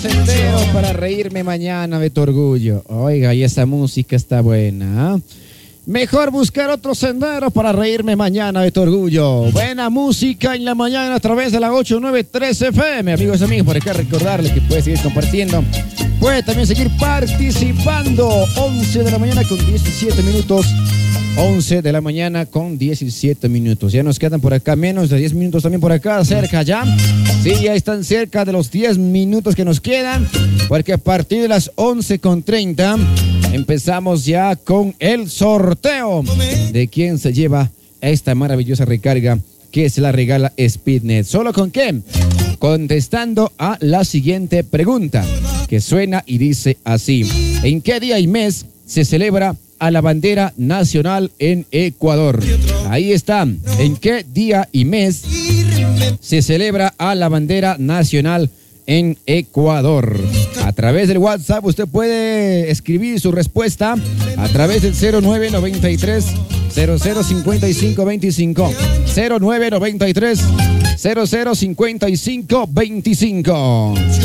Sendero para reírme mañana de tu orgullo. Oiga, y esa música está buena, ¿eh? Mejor buscar otro sendero para reírme mañana de tu orgullo. Buena música en la mañana a través de la 893 FM. Amigos y amigas, por acá recordarles que puede seguir compartiendo. Puede también seguir participando. 11 de la mañana con 17 minutos. 11 de la mañana con 17 minutos. Ya nos quedan por acá menos de 10 minutos también por acá, cerca ya. Sí, ya están cerca de los 10 minutos que nos quedan, porque a partir de las 11:30 empezamos ya con el sorteo de quién se lleva esta maravillosa recarga que se la regala Speednet. ¿Solo con qué? Contestando a la siguiente pregunta, que suena y dice así: ¿en qué día y mes se celebra a la bandera nacional en Ecuador? Ahí está. ¿En qué día y mes se celebra a la bandera nacional en Ecuador? A través del WhatsApp usted puede escribir su respuesta a través del 0993 005525 0993 005525.